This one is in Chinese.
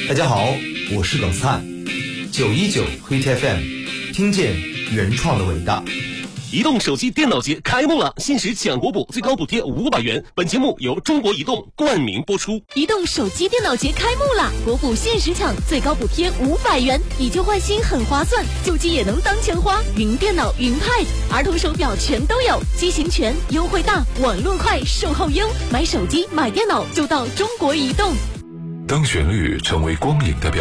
大家好，我是冷灿，919 Hit FM， 听见原创的伟大。 移动手机电脑节开幕了，限时抢国补，最高补贴500元。本节目由中国移动冠名播出。 移动手机电脑节开幕了，国补限时抢，最高补贴500元，以旧换新很划算，旧机也能当钱花。云电脑、云 Pad、儿童手表全都有，机型全，优惠大，网络快，售后优。买手机买电脑就到中国移动。 当旋律成为光影的表